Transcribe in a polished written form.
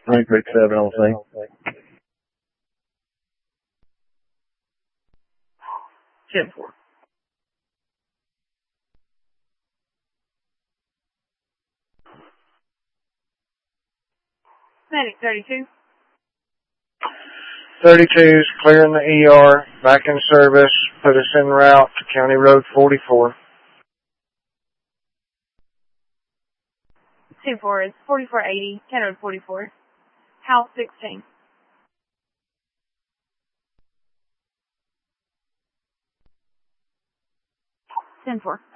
Creek 7 on the scene. 10-4. Medic 32. 32's clearing the ER, back in service, put us en route to County Road 44. 2-4 is 4480, County Road 44. House 16. 10-4.